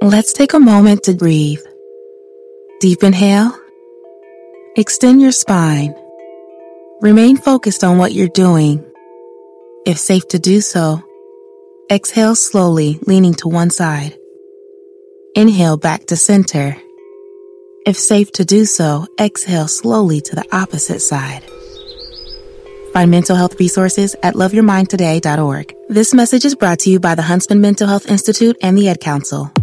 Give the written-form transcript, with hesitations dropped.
Let's take a moment to breathe. Deep inhale. Extend your spine. Remain focused on what you're doing. If safe to do so, exhale slowly, leaning to one side. Inhale back to center. If safe to do so, exhale slowly to the opposite side. Find mental health resources at loveyourmindtoday.org. This message is brought to you by the Huntsman Mental Health Institute and the Ad Council.